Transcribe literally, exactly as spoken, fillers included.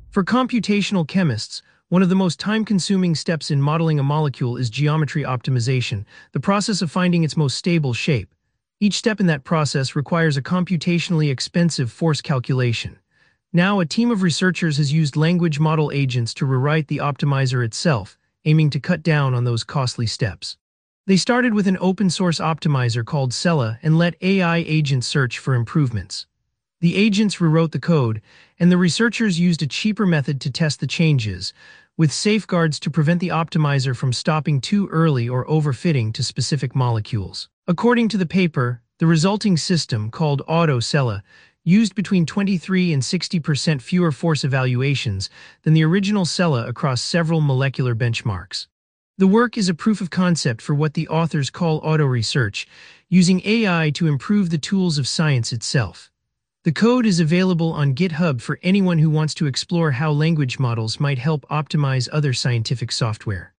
For computational chemists, one of the most time-consuming steps in modeling a molecule is geometry optimization, the process of finding its most stable shape. Each step in that process requires a computationally expensive force calculation. Now, a team of researchers has used language model agents to rewrite the optimizer itself, aiming to cut down on those costly steps. They started with an open-source optimizer called Cella and let A I agents search for improvements. The agents rewrote the code, and the researchers used a cheaper method to test the changes, with safeguards to prevent the optimizer from stopping too early or overfitting to specific molecules. According to the paper, the resulting system, called AutoCella, used between twenty-three and sixty percent fewer force evaluations than the original Cella across several molecular benchmarks. The work is a proof of concept for what the authors call auto-research, using A I to improve the tools of science itself. The code is available on GitHub for anyone who wants to explore how language models might help optimize other scientific software.